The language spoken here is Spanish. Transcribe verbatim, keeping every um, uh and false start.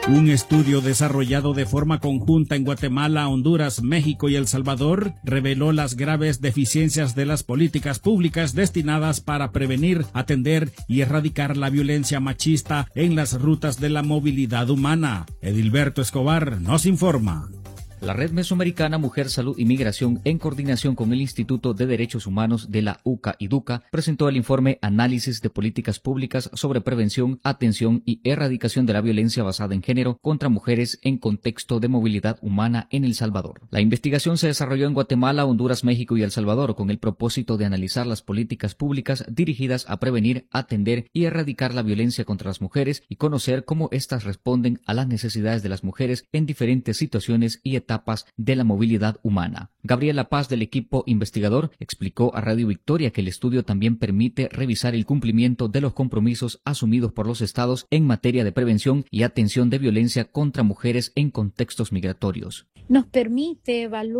Un estudio desarrollado de forma conjunta en Guatemala, Honduras, México y El Salvador reveló las graves deficiencias de las políticas públicas destinadas para prevenir, atender y erradicar la violencia machista en las rutas de la movilidad humana. Edilberto Escobar nos informa. La Red Mesoamericana Mujer, Salud y Migración, en coordinación con el Instituto de Derechos Humanos de la U C A y DUCA, presentó el informe Análisis de Políticas Públicas sobre Prevención, Atención y Erradicación de la Violencia Basada en Género contra Mujeres en Contexto de Movilidad Humana en El Salvador. La investigación se desarrolló en Guatemala, Honduras, México y El Salvador con el propósito de analizar las políticas públicas dirigidas a prevenir, atender y erradicar la violencia contra las mujeres y conocer cómo éstas responden a las necesidades de las mujeres en diferentes situaciones y etapas de la movilidad humana. Gabriela Paz, del equipo investigador, explicó a Radio Victoria que el estudio también permite revisar el cumplimiento de los compromisos asumidos por los estados en materia de prevención y atención de violencia contra mujeres en contextos migratorios. Nos permite evaluar